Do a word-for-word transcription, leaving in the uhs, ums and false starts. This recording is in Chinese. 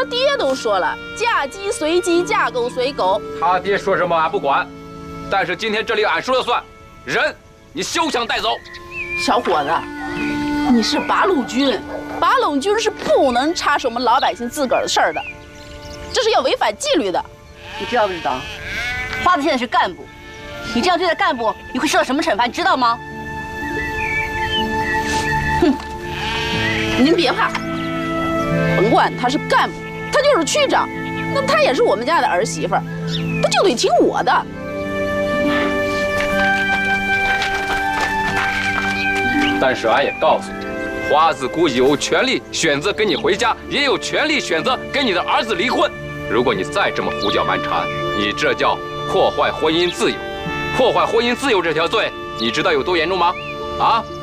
爹都说了，嫁鸡随鸡，嫁狗随狗。 他爹说什么俺不管，但是今天这里俺说了算，人你休想带走。 小伙子，你是八路军，八路军是不能插手我们老百姓自个儿的事儿的，这是要违反纪律的。 你知道不知道？花子现在是干部，你这样对待干部，你会受到什么惩罚？你知道吗？ 哼，您别怕，甭管他是干部，他就是区长，那他也是我们家的儿媳妇儿，他就得听我的。 但是俺也告诉你，花子姑有权利选择跟你回家，也有权利选择跟你的儿子离婚。如果你再这么胡搅蛮缠，你这叫破坏婚姻自由。破坏婚姻自由这条罪，你知道有多严重吗？啊？